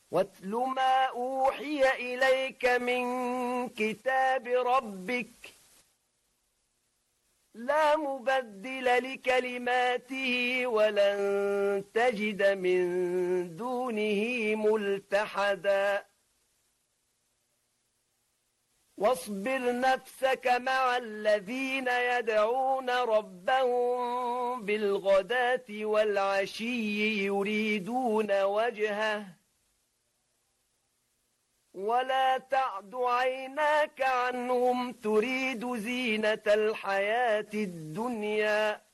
واتل ما أوحي إليك من كتاب ربك لا مبدل لكلماته ولن تجد من دونه ملتحدا واصبر نفسك مع الذين يدعون ربهم بالغداة والعشي يريدون وجهه ولا تعد عيناك عنهم تريد زينة الحياة الدنيا